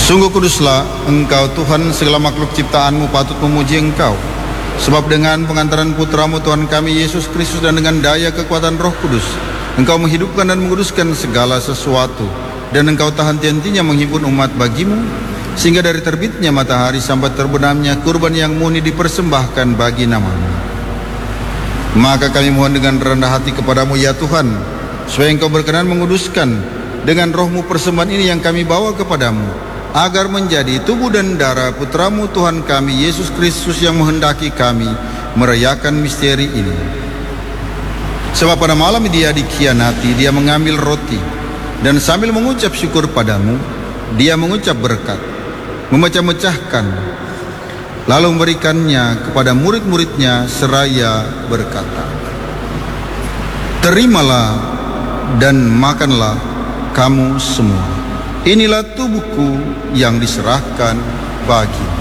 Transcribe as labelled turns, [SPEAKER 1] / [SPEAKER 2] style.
[SPEAKER 1] Sungguh kuduslah Engkau Tuhan, segala makhluk ciptaanmu patut memuji Engkau. Sebab dengan pengantaran putramu Tuhan kami Yesus Kristus dan dengan daya kekuatan Roh Kudus, Engkau menghidupkan dan menguduskan segala sesuatu, dan Engkau tahan tian-tiannya menghimpun umat bagimu, sehingga dari terbitnya matahari sampai terbenamnya kurban yang murni dipersembahkan bagi nama-Mu. Maka kami mohon dengan rendah hati kepadamu ya Tuhan, supaya Engkau berkenan menguduskan dengan Roh-Mu persembahan ini yang kami bawa kepadamu, agar menjadi tubuh dan darah putramu Tuhan kami Yesus Kristus yang menghendaki kami merayakan misteri ini. Sebab pada malam Dia dikhianati, Dia mengambil roti, dan sambil mengucap syukur padamu, Dia mengucap berkat, memecah-mecahkan, lalu memberikannya kepada murid-muridnya seraya berkata, "Terimalah dan makanlah kamu semua. Inilah tubuhku yang diserahkan bagi."